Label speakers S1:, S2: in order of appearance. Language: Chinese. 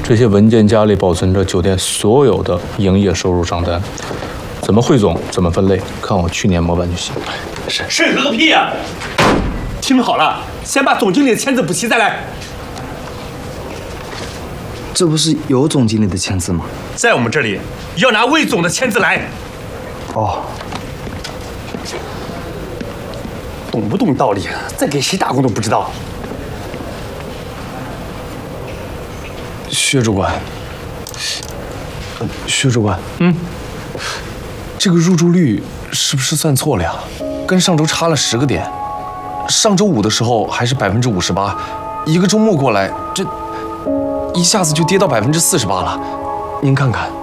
S1: 这些文件夹里保存着酒店所有的营业收入账单，怎么汇总，怎么分类，看我去年模板就行。
S2: 审核个屁呀！听好了，先把总经理的签字补齐再来。
S3: 这不是有总经理的签字吗？
S2: 在我们这里要拿魏总的签字来。
S3: 哦，
S2: 懂不懂道理？在给谁打工都不知道。
S4: 薛主管，薛主管，这个入住率是不是算错了呀？跟上周差了10个点，上周5的时候还是58%，一个周末过来，这一下子就跌到48%了。您看看。